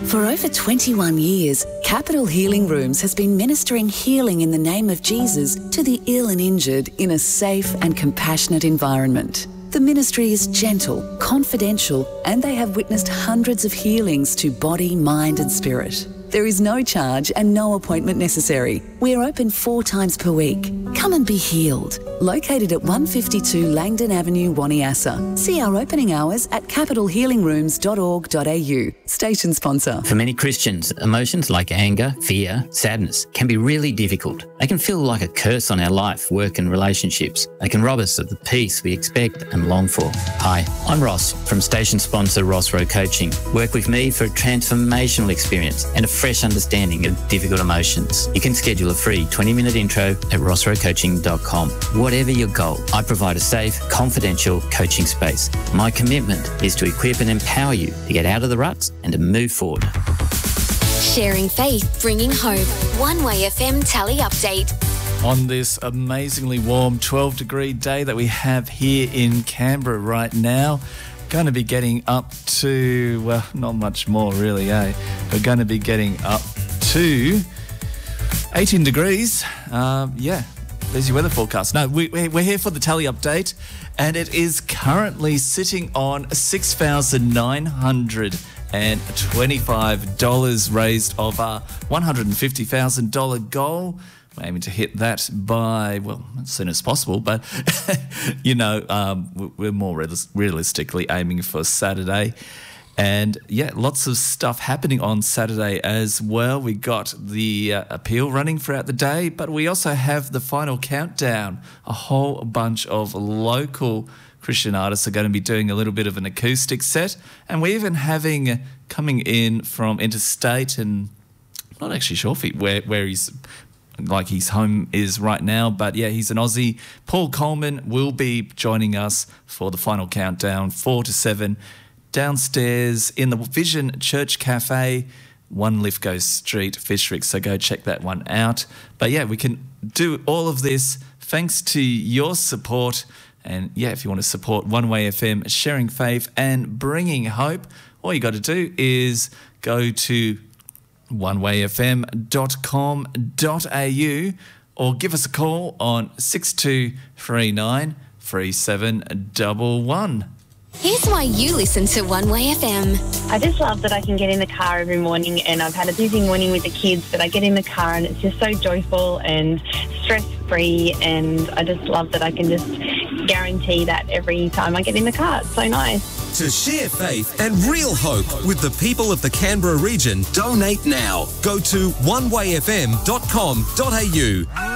For over 21 years, Capital Healing Rooms has been ministering healing in the name of Jesus to the ill and injured in a safe and compassionate environment. The ministry is gentle, confidential, and they have witnessed hundreds of healings to body, mind and spirit. There is no charge and no appointment necessary. We are open 4 times per week. Come and be healed. Located at 152 Langdon Avenue, Waniassa. See our opening hours at capitalhealingrooms.org.au. Station sponsor. For many Christians, emotions like anger, fear, sadness can be really difficult. They can feel like a curse on our life, work and relationships. They can rob us of the peace we expect and long for. Hi, I'm Ross from station sponsor Ross Rowe Coaching. Work with me for a transformational experience and a fresh understanding of difficult emotions. You can schedule a free 20-minute intro at rossrowecoaching.com. Whatever your goal, I provide a safe, confidential coaching space. My commitment is to equip and empower you to get out of the ruts and to move forward. Sharing faith, bringing hope. One Way FM Tally Update. On this amazingly warm 12-degree day that we have here in Canberra right now, going to be getting up to, well, not much more really, eh? We're going to be getting up to 18 degrees. There's your weather forecast. No, we're here for the tally update, and it is currently sitting on $6,925 raised of our $150,000 goal. We're aiming to hit that by, well, as soon as possible, but, we're more realistically aiming for Saturday. And, yeah, lots of stuff happening on Saturday as well. We got the appeal running throughout the day, but we also have the final countdown. A whole bunch of local Christian artists are going to be doing a little bit of an acoustic set, and we're even having coming in from interstate, and I'm not actually sure where he's... like his home is right now, but yeah, he's an Aussie. Paul Coleman will be joining us for the final countdown, 4 to 7, downstairs in the Vision Church Cafe, 1 Lithgow Street, Fitzroy. So go check that one out. But yeah, we can do all of this thanks to your support. And yeah, if you want to support One Way FM, sharing faith and bringing hope, all you got to do is go to onewayfm.com.au or give us a call on 6239 3711. Here's why you listen to One Way FM. I just love that I can get in the car every morning, and I've had a busy morning with the kids, but I get in the car and it's just so joyful and stress-free, and I just love that I can just guarantee that every time I get in the car. It's so nice. To share faith and real hope with the people of the Canberra region, donate now. Go to onewayfm.com.au.